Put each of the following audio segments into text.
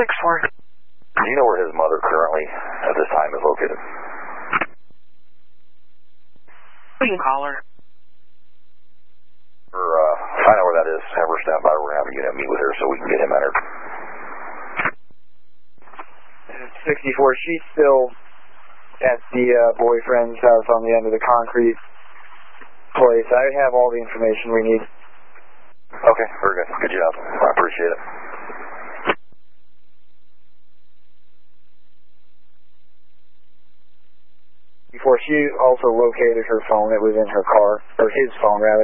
364. Do you know where his mother currently, at this time, is located? We can call her. Find out where that is. Have her stop by. We're going to have a unit meet with her so we can get him entered. 64, she's still at the boyfriend's house on the end of the concrete place. I have all the information we need. Okay, very good. Good job. I appreciate it. Before she also located her phone, it was in her car, or his phone rather.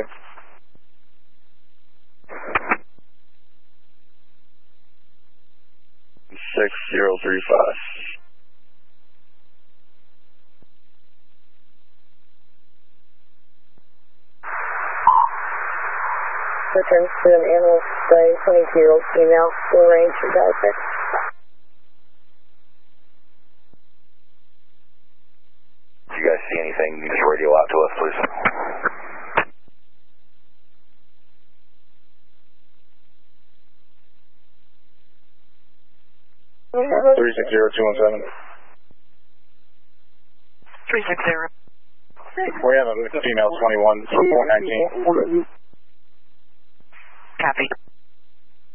Returns to an animal spray, 22-year-old female, full range of diaper. If you guys see anything, you just radio out to us, please. Mm-hmm. 360217. 360. We have a female 21, 419. Copy.